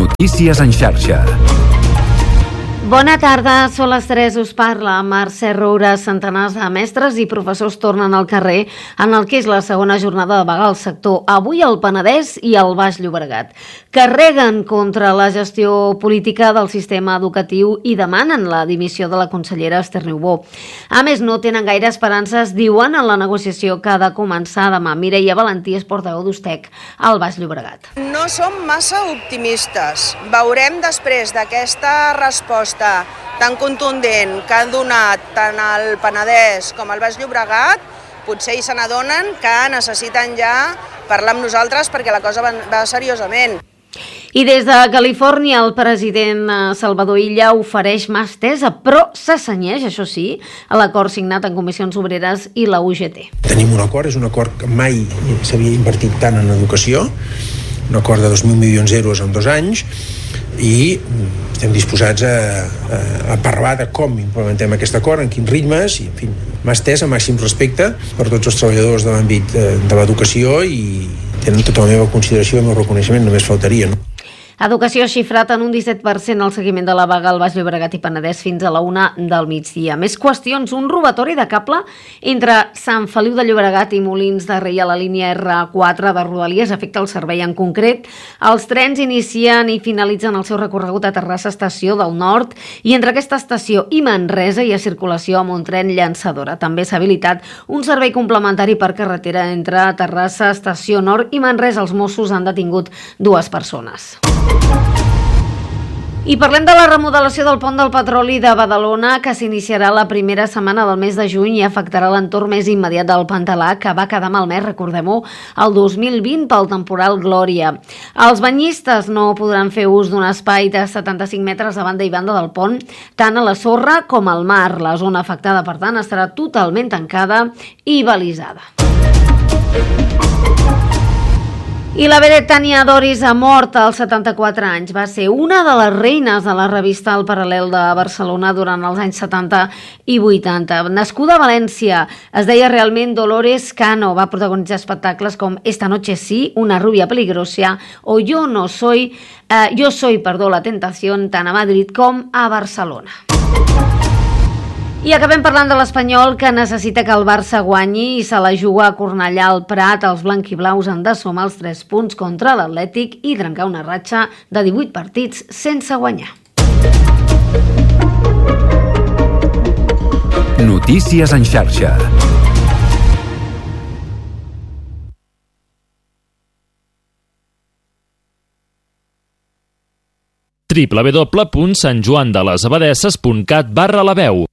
Notícies en xarxa. Bona tarda, són les 3, us parla Mercè Roura. Centenars de mestres i professors tornen al carrer en el que és la segona jornada de vaga al sector, avui al Penedès i al Baix Llobregat. Carreguen contra la gestió política del sistema educatiu i demanen la dimissió de la consellera Esther Niubó. A més, no tenen gaire esperances, diuen, en la negociació que ha de començar demà. Mireia Valentí és portaveu d'Ustec al Baix Llobregat. No som massa optimistes. Veurem després d'aquesta resposta tan contundent que han donat tant el Penedès com el Baix Llobregat, potser se n'adonen que necessiten ja parlar amb nosaltres perquè la cosa va seriosament. I des de Califòrnia el president Salvador Illa ofereix mà estesa, però s'assenyeix, això sí, a l'acord signat en Comissions Obreres i la UGT. Tenim un acord, és un acord que mai s'havia invertit tant en educació, un acord de 2.000 milions d'euros en 2 anys, i estem disposats a parlar de com implementem aquest acord, en quins ritmes, i en fi, mà estès, amb màxim respecte per tots els treballadors de l'àmbit de l'educació, i tenen tota la meva consideració i el meu reconeixement, només faltaria, no? Educació xifrat en un 17% al seguiment de la vaga al Baix Llobregat i Penedès fins a la 1 del migdia. Més qüestions, un robatori de cable entre Sant Feliu de Llobregat i Molins de Rei a la línia R4 de Rodalies afecta el servei. En concret, els trens inicien i finalitzen el seu recorregut a Terrassa Estació del Nord i entre aquesta estació i Manresa hi ha circulació amb un tren llançadora. També s'ha habilitat un servei complementari per carretera entre Terrassa Estació Nord i Manresa. Els Mossos han detingut 2 persones. I parlem de la remodelació del pont del Petroli de Badalona, que s'iniciarà la primera setmana del mes de juny i afectarà l'entorn més immediat del Pantalà, que va quedar malmès, recordem-ho, el 2020 pel temporal Glòria. Els banyistes no podran fer ús d'un espai de 75 metres a banda i banda del pont, tant a la sorra com al mar. La zona afectada, per tant, estarà totalment tancada i balisada. I la vedet Tania Doris ha mort als 74 anys. Va ser una de les reines de la revista El Paral·lel de Barcelona durant els anys 70 i 80. Nascuda a València, es deia realment Dolores Cano. Va protagonitzar espectacles com Esta noche sí, Una rubia peligrosa o Yo soy la tentación, tant a Madrid com a Barcelona. I acabem parlant de l'Espanyol, que necessita que el Barça guanyi i se la juga a Cornellà al Prat. Els blanquiblaus han de sumar els 3 punts contra l'Atlètic i trencar una ratxa de 18 partits sense guanyar. Notícies en xarxa. www.santjoandalesabadesses.cat/la veu